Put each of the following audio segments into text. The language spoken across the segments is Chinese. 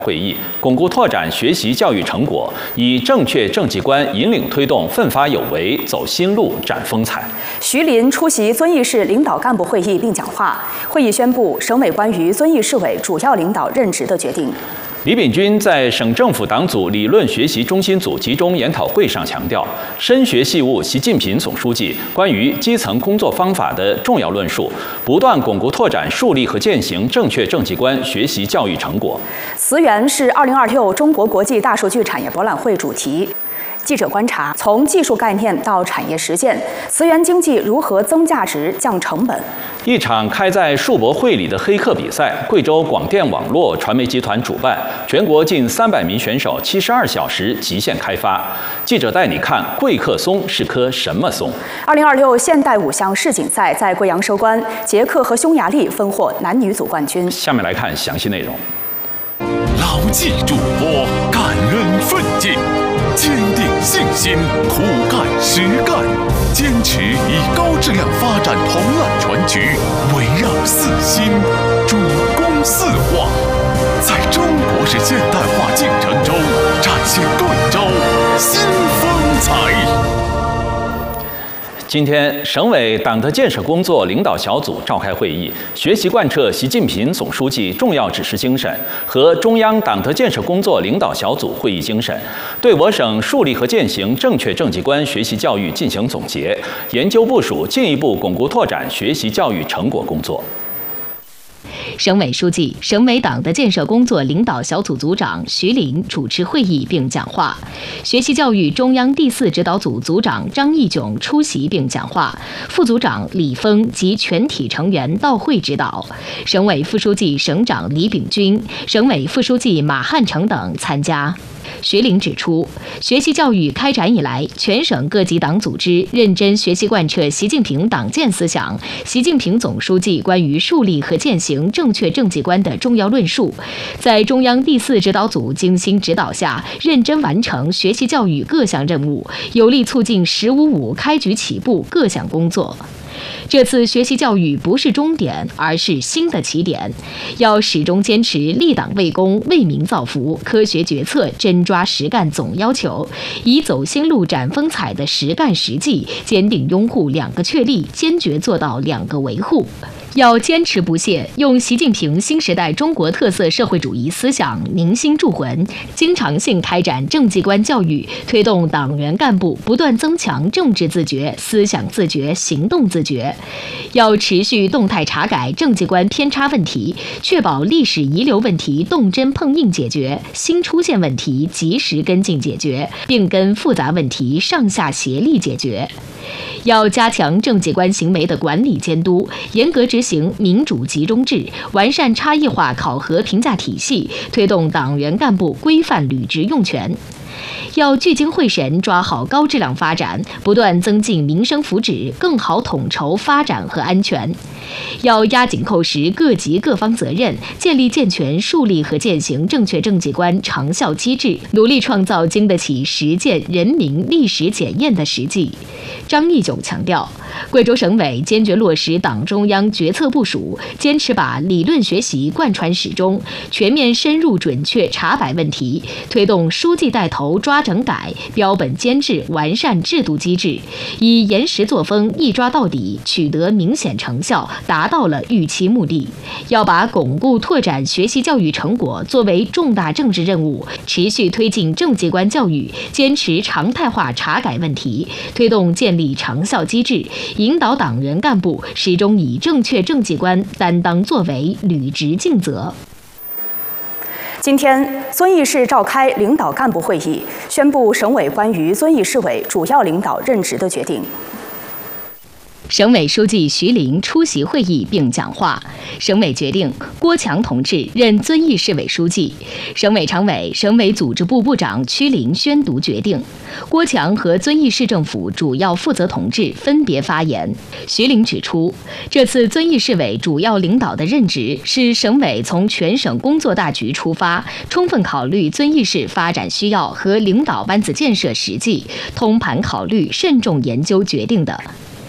会议，巩固拓展学习教育成果，以正确政绩观引领推动奋发有为，走新路，展风采。 徐林出席遵义市领导干部会议并讲话，会议宣布省委关于遵义市委主要领导任职的决定。 李秉钧在省政府党组理论学习中心组集中研讨会上强调，深学细悟习近平总书记关于基层工作方法的重要论述，不断巩固拓展树立和践行正确政绩观学习教育成果。 词源是2026中国国际大数据产业博览会主题。记者观察，从技术概念到产业实践，词源经济如何增价值、降成本？ 一场开在世博会里的黑客比赛，贵州广电网络传媒集团主办，全国近300名选手72小时极限开发。记者带你看贵客松是棵什么松。 2026现代5项世锦赛在贵阳收官，捷克和匈牙利分获男女组冠军。 下面来看详细内容。 牢记嘱托，感恩奋进，坚定信心，苦干实干，坚持以高质量发展同案全局，围绕四新，主攻四化，在中国式现代化进程中展现贵州新风采。 今天，省委党的建设工作领导小组召开会议，学习贯彻习近平总书记重要指示精神和中央党的建设工作领导小组会议精神，对我省树立和践行正确政绩观学习教育进行总结，研究部署进一步巩固拓展学习教育成果工作。 省委书记、省委党的建设工作领导小组组长徐林主持会议并讲话，学习教育中央第4指导组组长张义炯出席并讲话，副组长李峰及全体成员到会指导，省委副书记、省长李秉钧、省委副书记马汉成等参加。徐林指出，学习教育开展以来，全省各级党组织认真学习贯彻习近平党建思想、习近平总书记关于树立和践行正确政绩观的重要论述，在中央第4指导组精心指导下，认真完成学习教育各项任务，有力促进“15.5”开局起步各项工作。这次学习教育不是终点，而是新的起点，要始终坚持立党为公、为民造福、科学决策、真抓实干总要求，以走新路、展风采的实干实际，坚定拥护2个确立，坚决做到2个维护。要坚持不懈，用习近平新时代中国特色社会主义思想凝心铸魂，经常性开展政绩观教育，推动党员干部不断增强政治自觉、思想自觉、行动自觉。要持续动态查改政绩观偏差问题，确保历史遗留问题动真碰硬解决，新出现问题及时跟进解决，并跟复杂问题上下协力解决。要加强政绩观行为的管理监督，严格执行民主集中制，完善差异化考核评价体系，推动党员干部规范履职用权。要聚精会神抓好高质量发展，不断增进民生福祉，更好统筹发展和安全。要压紧扣实各级各方责任，建立健全树立和践行正确政绩观长效机制，努力创造经得起实践、人民历史检验的实际。张义炯强调，贵州省委坚决落实党中央决策部署，坚持把理论学习贯穿始终，全面深入准确查摆问题，推动书记带头抓整改，标本兼治，完善制度机制，以严实作风一抓到底，取得明显成效，达到了预期目的。要把巩固拓展学习教育成果作为重大政治任务，持续推进政绩观教育，坚持常态化查改问题，推动建立长效机制，引导党员干部始终以正确政绩观担当作为，履职尽责。 今天，遵义市召开领导干部会议，宣布省委关于遵义市委主要领导任职的决定。 省委书记徐林出席会议并讲话。省委决定郭强同志任遵义市委书记，省委常委、省委组织部部长曲林宣读决定。郭强和遵义市政府主要负责同志分别发言。徐林指出，这次遵义市委主要领导的任职是省委从全省工作大局出发，充分考虑遵义市发展需要和领导班子建设实际，通盘考虑、慎重研究决定的。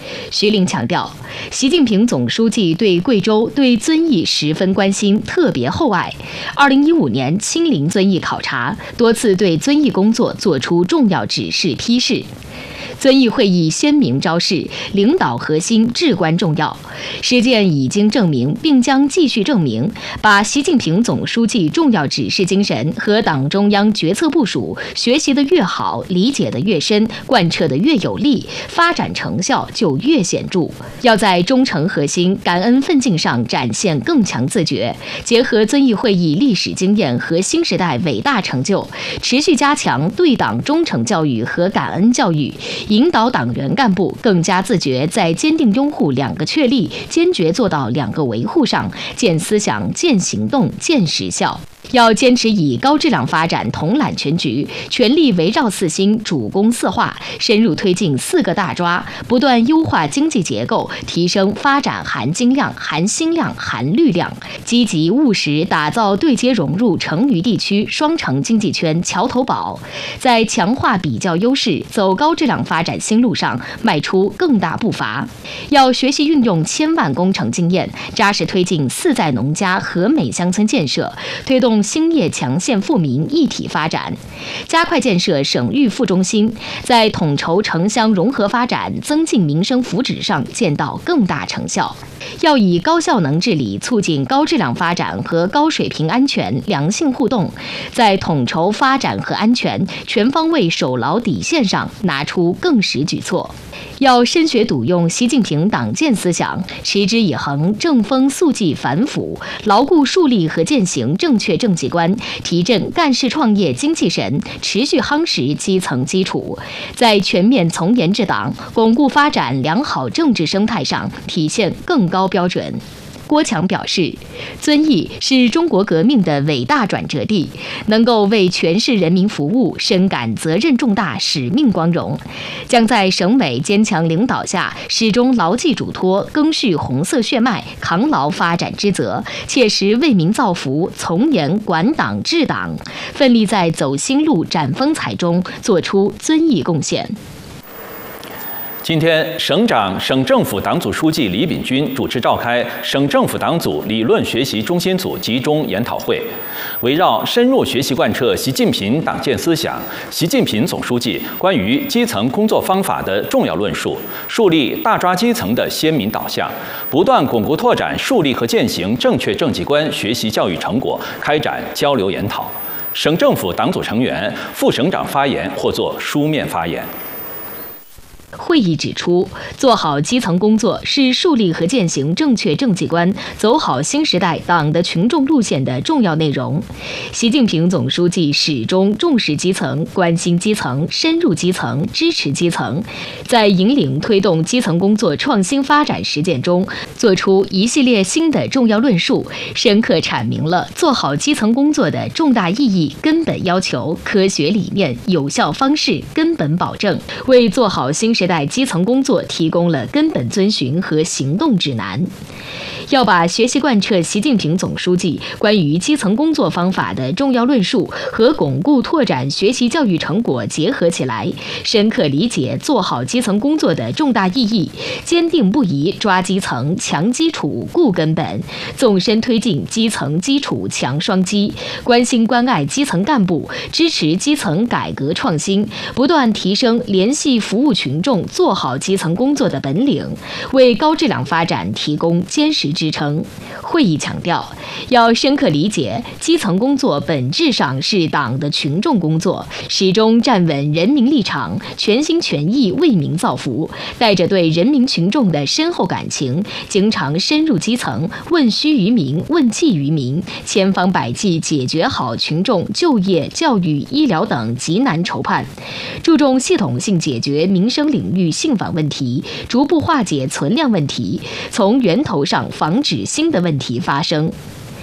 徐凌强调，习近平总书记对贵州、对遵义十分关心，特别厚爱。2015年亲临遵义考察，多次对遵义工作作出重要指示批示。遵义会议鲜明昭示，领导核心至关重要。实践已经证明，并将继续证明，把习近平总书记重要指示精神和党中央决策部署学习得越好，理解得越深，贯彻得越有力，发展成效就越显著。要在忠诚核心、感恩奋进上展现更强自觉，结合遵义会议历史经验和新时代伟大成就，持续加强对党忠诚教育和感恩教育，引导党员干部更加自觉，在坚定拥护两个确立、坚决做到两个维护上，见思想、见行动、见实效。要坚持以高质量发展统揽全局，全力围绕四新、主攻四化，深入推进四个大抓，不断优化经济结构，提升发展含金量、含新量、含绿量，积极务实打造对接融入成渝地区双城经济圈桥头堡，在强化比较优势、走高质量发展新路上迈出更大步伐。要学习运用千万工程经验，扎实推进4在农家和美乡村建设，推动兴业强县富民一体发展，加快建设省域副中心，在统筹城乡融合发展、增进民生福祉上见到更大成效。要以高效能治理促进高质量发展和高水平安全良性互动，在统筹发展和安全、全方位守牢底线上拿出更实举措。要深学笃用习近平党建思想，持之以恒，正风肃纪反腐，牢固树立和践行正确政绩观，提振干事创业精气神，持续夯实基层基础，在全面从严治党、巩固发展良好政治生态上体现更高标准。郭强表示，遵义是中国革命的伟大转折地，能够为全市人民服务，深感责任重大、使命光荣，将在省委坚强领导下，始终牢记嘱托，赓续红色血脉，扛牢发展之责，切实为民造福，从严管党治党，奋力在走新路、展风采中做出遵义贡献。 今天，省长、省政府党组书记李秉钧主持召开省政府党组理论学习中心组集中研讨会，围绕深入学习贯彻习近平党建思想、习近平总书记关于基层工作方法的重要论述，树立大抓基层的鲜明导向，不断巩固拓展树立和践行正确政绩观学习教育成果，开展交流研讨。省政府党组成员、副省长发言或作书面发言。 会议指出，做好基层工作是树立和践行正确政绩观、走好新时代党的群众路线的重要内容。习近平总书记始终重视基层、关心基层、深入基层、支持基层，在引领推动基层工作创新发展实践中，作出一系列新的重要论述，深刻阐明了做好基层工作的重大意义、根本要求、科学理念、有效方式、根本保证，为做好新时代基层工作提供了根本遵循和行动指南。要把学习贯彻习近平总书记关于基层工作方法的重要论述和巩固拓展学习教育成果结合起来，深刻理解做好基层工作的重大意义，坚定不移抓基层、强基础、固根本，纵深推进基层基础强双基，关心关爱基层干部，支持基层改革创新，不断提升联系服务群众、做好基层工作的本领，为高质量发展提供坚实支撑。会议强调，要深刻理解基层工作本质上是党的群众工作，始终站稳人民立场，全心全意为民造福，带着对人民群众的深厚感情，经常深入基层，问需于民、问计于民，千方百计解决好群众就业、教育、医疗等急难愁盼，注重系统性解决民生领域信访问题，逐步化解存量问题，从源头上防止新的问题发生。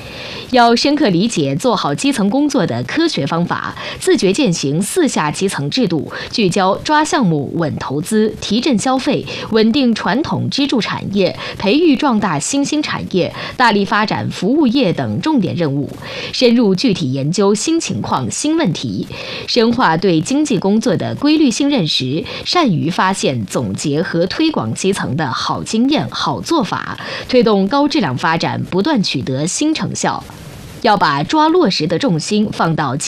要深刻理解做好基层工作的科学方法，自觉践行4下基层制度，聚焦抓项目、稳投资、提振消费、稳定传统支柱产业、培育壮大新兴产业，大力发展服务业等重点任务，深入具体研究新情况、新问题，深化对经济工作的规律性认识，善于发现、总结和推广基层的好经验、好做法，推动高质量发展不断取得新成效。要把抓落实的重心放到